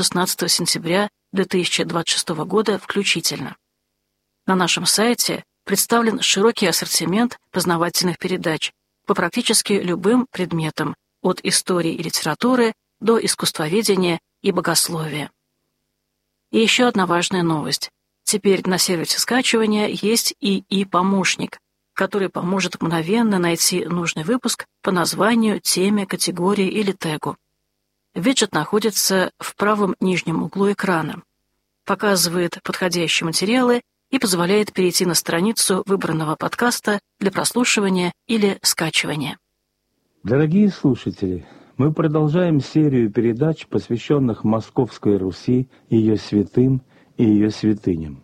16 сентября 2026 года включительно. На нашем сайте представлен широкий ассортимент познавательных передач по практически любым предметам, от истории и литературы до искусствоведения и богословия. И еще одна важная новость. Теперь на сервисе скачивания есть ИИ-помощник, который поможет мгновенно найти нужный выпуск по названию, теме, категории или тегу. Виджет находится в правом нижнем углу экрана, показывает подходящие материалы и позволяет перейти на страницу выбранного подкаста для прослушивания или скачивания. Дорогие слушатели, мы продолжаем серию передач, посвященных Московской Руси, ее святым и ее святыням.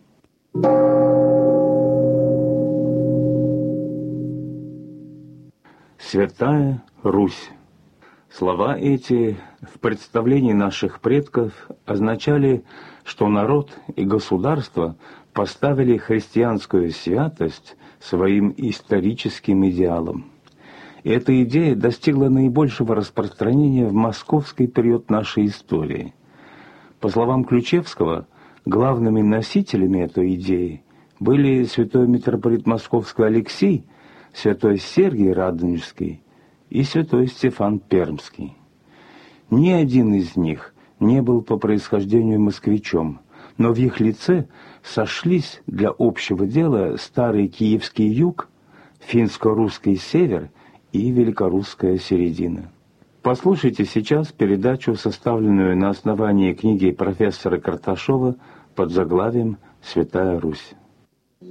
Святая Русь. Слова эти в представлении наших предков означали, что народ и государство поставили христианскую святость своим историческим идеалом. Эта идея достигла наибольшего распространения в московский период нашей истории. По словам Ключевского, главными носителями этой идеи были святой митрополит Московский Алексий, святой Сергий Радонежский и святой Стефан Пермский. Ни один из них не был по происхождению москвичом, но в их лице сошлись для общего дела старый киевский юг, финско-русский север и великорусская середина. Послушайте сейчас передачу, составленную на основании книги профессора Карташова под заглавием «Святая Русь».